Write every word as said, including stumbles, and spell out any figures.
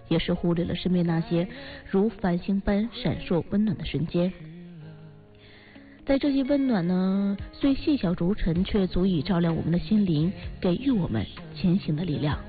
也是忽略了身边那些如繁星般闪烁温暖的瞬间。在这些温暖呢，虽细小如尘，却足以照亮我们的心灵，给予我们前行的力量。